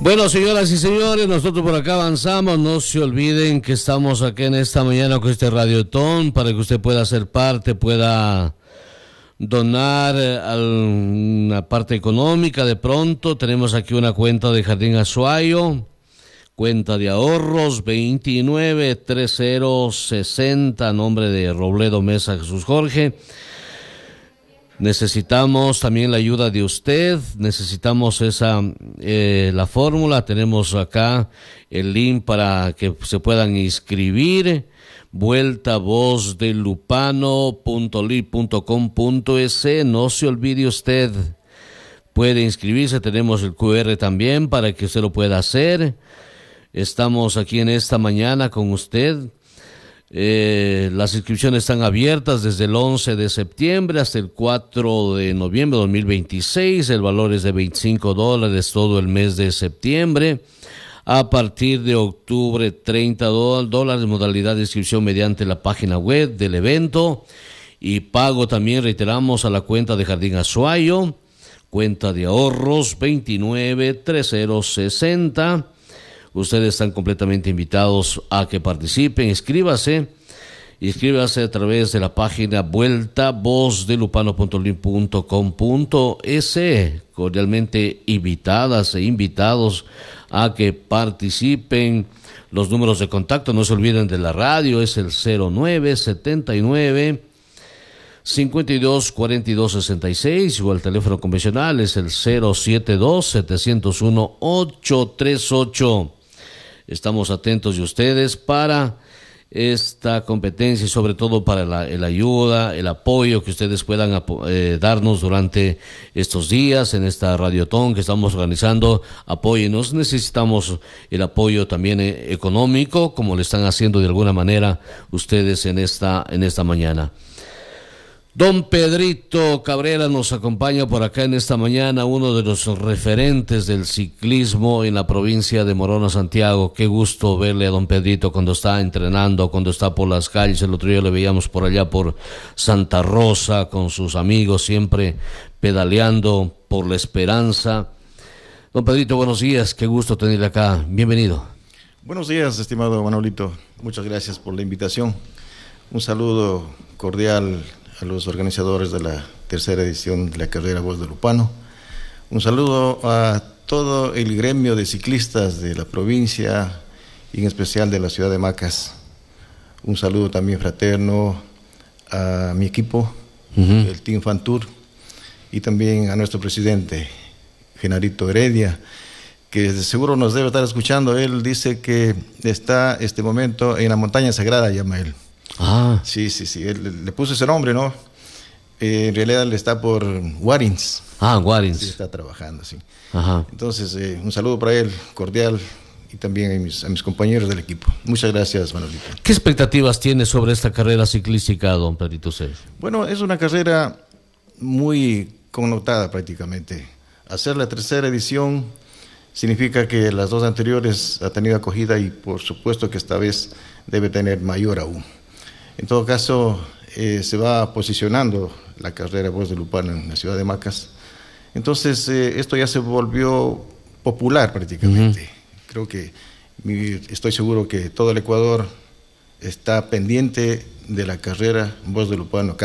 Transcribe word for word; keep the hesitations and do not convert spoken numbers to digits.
Bueno, señoras y señores, nosotros por acá avanzamos. No se olviden que estamos aquí en esta mañana con este Radiotón para que usted pueda ser parte, pueda donar una parte económica. De pronto tenemos aquí una cuenta de Jardín Azuayo, cuenta de ahorros veintinueve treinta sesenta, nombre de Robledo Mesa Jesús Jorge. Necesitamos también la ayuda de usted, necesitamos esa eh, la fórmula. Tenemos acá el link para que se puedan inscribir, vuelta voz de lupano punto li punto com punto es. No se olvide usted, puede inscribirse, tenemos el cu erre también para que usted lo pueda hacer. Estamos aquí en esta mañana con usted. Eh, las inscripciones están abiertas desde el once de septiembre hasta el cuatro de noviembre de dos mil veintiséis. El valor es de veinticinco dólares todo el mes de septiembre. A partir de octubre, treinta dólares, modalidad de inscripción mediante la página web del evento. Y pago también, reiteramos, a la cuenta de Jardín Azuayo, cuenta de ahorros veintinueve treinta sesenta. Ustedes están completamente invitados a que participen. Inscríbase, inscríbase a través de la página vuelta voz de lupano punto li punto com punto es. Cordialmente invitadas e invitados a que participen. Los números de contacto, no se olviden de la radio, es el cero nueve setenta y nueve cincuenta y dos cuarenta y dos sesenta y seis, o el teléfono convencional es el cero setenta y dos setecientos uno ochocientos treinta y ocho. Estamos atentos de ustedes para esta competencia y sobre todo para la, la ayuda, el apoyo que ustedes puedan eh, darnos durante estos días en esta Radiotón que estamos organizando. Apóyenos, necesitamos el apoyo también eh, económico, como le están haciendo de alguna manera ustedes en esta, en esta mañana. Don Pedrito Cabrera nos acompaña por acá en esta mañana, uno de los referentes del ciclismo en la provincia de Morona, Santiago. Qué gusto verle a don Pedrito cuando está entrenando, cuando está por las calles. El otro día le veíamos por allá por Santa Rosa con sus amigos, siempre pedaleando por la esperanza. Don Pedrito, buenos días, qué gusto tenerle acá. Bienvenido. Buenos días, estimado Manolito. Muchas gracias por la invitación. Un saludo cordial a los organizadores de la tercera edición de la carrera Voz de Lupano. Un saludo a todo el gremio de ciclistas de la provincia y en especial de la ciudad de Macas. Un saludo también fraterno a mi equipo, uh-huh. el Team Fantour, y también a nuestro presidente, Genarito Heredia, que de seguro nos debe estar escuchando. Él dice que está este momento en la montaña sagrada, llama él. Ah. Sí, sí, sí, él le puso ese nombre, ¿no? Eh, en realidad él está por Warins. Ah, Warins. Sí, está trabajando, sí. Ajá. Entonces, eh, un saludo para él, cordial, y también a mis, a mis compañeros del equipo. Muchas gracias, Manolito. ¿Qué expectativas tiene sobre esta carrera ciclística, don Pedrito Cés? Bueno, es una carrera muy connotada prácticamente. Hacer la tercera edición significa que las dos anteriores ha tenido acogida y por supuesto que esta vez debe tener mayor aún. En todo caso, eh, se va posicionando la carrera Voz de Lupano en la ciudad de Macas. Entonces, eh, esto ya se volvió popular prácticamente. Uh-huh. Creo que, mi, estoy seguro que todo el Ecuador está pendiente de la carrera Voz de Lupano.